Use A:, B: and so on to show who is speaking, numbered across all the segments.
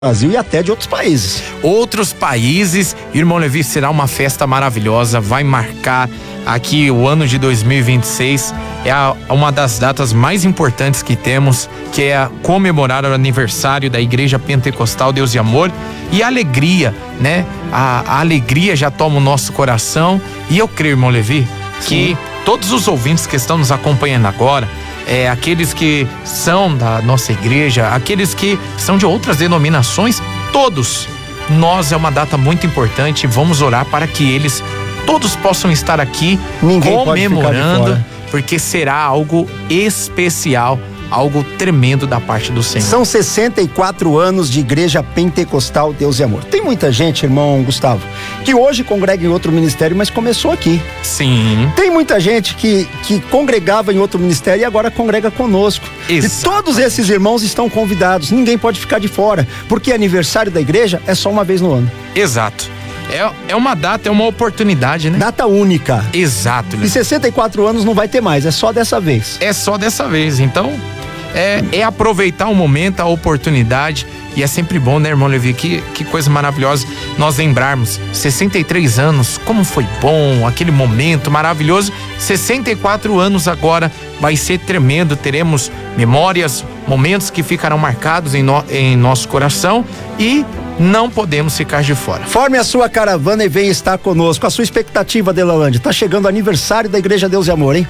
A: Brasil e até de outros países.
B: Outros países, irmão Levi, será uma festa maravilhosa, vai marcar aqui o ano de 2026, é uma das datas mais importantes que temos, que é comemorar o aniversário da Igreja Pentecostal Deus e Amor, e a alegria, né? A alegria já toma o nosso coração, e eu creio, irmão Levi, que todos os ouvintes que estão nos acompanhando agora, aqueles que são da nossa igreja, aqueles que são de outras denominações, todos nós, é uma data muito importante, vamos orar para que eles todos possam estar aqui comemorando, porque será algo especial, algo tremendo da parte do Senhor.
A: São 64 anos de Igreja Pentecostal Deus e Amor. Tem muita gente, irmão Gustavo, que hoje congrega em outro ministério, mas começou aqui.
B: Sim.
A: Tem muita gente que congregava em outro ministério e agora congrega conosco.
B: Exato.
A: E todos esses irmãos estão convidados, ninguém pode ficar de fora, porque aniversário da igreja é só uma vez no ano.
B: Exato. É uma data, é uma oportunidade, né?
A: Data única.
B: Exato.
A: E 64 anos não vai ter mais, é só dessa vez.
B: É só dessa vez, então é aproveitar o momento, a oportunidade, e é sempre bom, né, irmão Levi, que coisa maravilhosa nós lembrarmos, 63 anos, como foi bom, aquele momento maravilhoso. 64 anos agora vai ser tremendo, teremos memórias, momentos que ficarão marcados em nosso coração, e não podemos ficar de fora.
A: Forme a sua caravana e venha estar conosco. A sua expectativa, Delalande, tá chegando o aniversário da Igreja Deus e Amor, hein?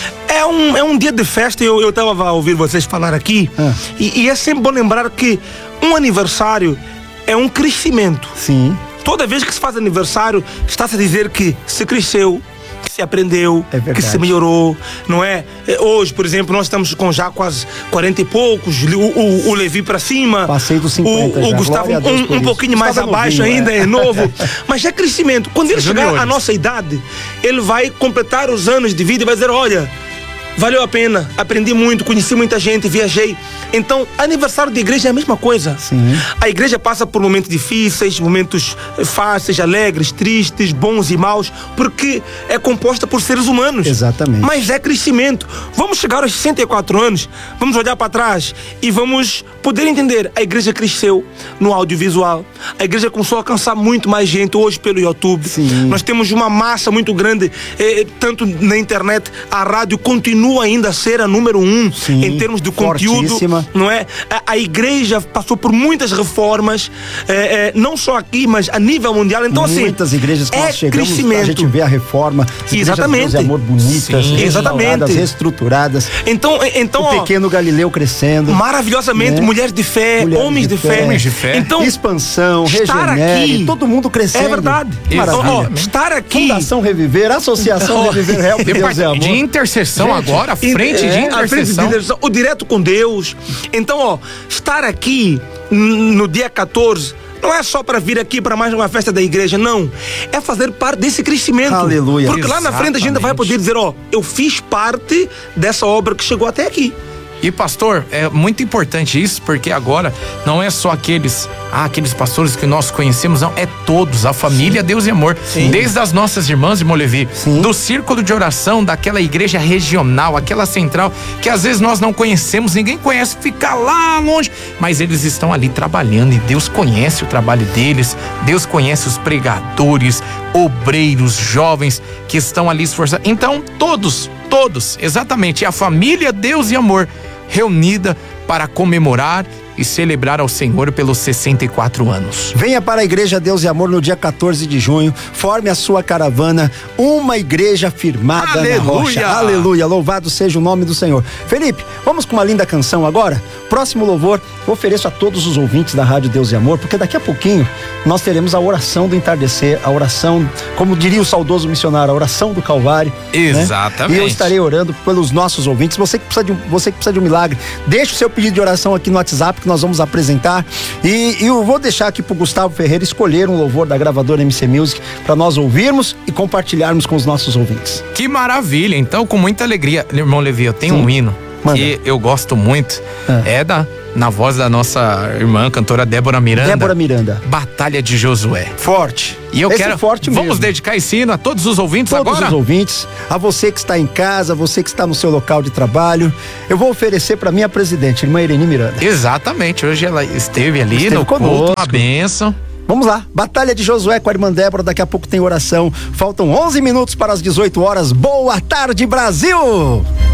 C: É um dia de festa, eu tava a ouvir vocês falar aqui, e é sempre bom lembrar que um aniversário é um crescimento.
A: Sim.
C: Toda vez que se faz aniversário, está-se a dizer que se cresceu, que se aprendeu, que se melhorou, não é? Hoje, por exemplo, nós estamos com já quase 40 e poucos, o Levi pra cima.
A: Passei dos 50
C: o Gustavo um pouquinho mais abaixo ainda, é novo. Mas é crescimento. Quando ele chegar à nossa idade, ele vai completar os anos de vida e vai dizer, olha, valeu a pena, aprendi muito, conheci muita gente, viajei. Então, aniversário de igreja é a mesma coisa.
A: Sim.
C: A igreja passa por momentos difíceis, momentos fáceis, alegres, tristes, bons e maus, porque é composta por seres humanos.
A: Exatamente.
C: Mas é crescimento. Vamos chegar aos 64 anos, vamos olhar para trás e vamos poder entender. A igreja cresceu no audiovisual. A igreja começou a alcançar muito mais gente hoje pelo YouTube.
A: Sim.
C: Nós temos uma massa muito grande, tanto na internet. A rádio continua ainda a ser a número 1 em termos de conteúdo, não é? A igreja passou por muitas reformas, não só aqui, mas a nível mundial. Então,
A: muitas igrejas que nós chegamos,
C: crescimento.
A: A gente vê a reforma,
C: exatamente,
A: de Amor bonitas,
C: exatamente,
A: reestruturadas. Então o pequeno Galileu crescendo
C: maravilhosamente, né? Mulheres de fé, homens de fé. Então,
A: expansão,
C: estar
A: Regenere,
C: aqui,
A: todo mundo crescendo.
C: É verdade. Estar aqui,
A: Fundação Reviver, Associação Reviver, Help Deus e Amor.
B: De intercessão, gente, agora, à frente de intercessão.
C: O direto com Deus. Então, estar aqui no dia 14 não é só para vir aqui para mais uma festa da igreja, não. É fazer parte desse crescimento.
A: Aleluia.
C: Porque lá na frente a gente vai poder dizer, eu fiz parte dessa obra que chegou até aqui.
B: E pastor, é muito importante isso, porque agora não é só aqueles pastores que nós conhecemos, não, é todos, a família Deus e Amor. Sim. Desde as nossas irmãs, irmão Levi, do círculo de oração, daquela igreja regional, aquela central, que às vezes nós não conhecemos, ninguém conhece, fica lá longe, mas eles estão ali trabalhando e Deus conhece o trabalho deles, Deus conhece os pregadores, obreiros, jovens que estão ali esforçando. Então, todos, exatamente, a família Deus e Amor reunida para comemorar e celebrar ao Senhor pelos 64 anos.
A: Venha para a Igreja Deus e Amor no dia 14 de junho, forme a sua caravana, uma igreja firmada na rocha. Aleluia, louvado seja o nome do Senhor. Felipe, vamos com uma linda canção agora? Próximo louvor, eu ofereço a todos os ouvintes da Rádio Deus e Amor, porque daqui a pouquinho nós teremos a oração do entardecer, a oração, como diria o saudoso missionário, a oração do Calvário.
B: Exatamente.
A: Né? E eu estarei orando pelos nossos ouvintes. Você que precisa de um milagre, deixe o seu pedido de oração aqui no WhatsApp que nós vamos apresentar, e eu vou deixar aqui pro Gustavo Ferreira escolher um louvor da gravadora MC Music para nós ouvirmos e compartilharmos com os nossos ouvintes.
B: Que maravilha! Então, com muita alegria, irmão Levi, eu tenho um hino que eu gosto muito, é na voz da nossa irmã, cantora Débora Miranda.
A: Débora Miranda.
B: Batalha de Josué.
A: Forte.
B: E eu quero.
A: Forte mesmo.
B: Vamos dedicar esse hino a todos os ouvintes
A: todos
B: agora?
A: Todos os ouvintes, a você que está em casa, a você que está no seu local de trabalho. Eu vou oferecer para minha presidente, irmã Irene Miranda.
B: Exatamente. Hoje ela esteve ali no culto, uma bênção.
A: Vamos lá, Batalha de Josué com a irmã Débora, daqui a pouco tem oração. Faltam 11 minutos para as 18 horas. Boa tarde, Brasil!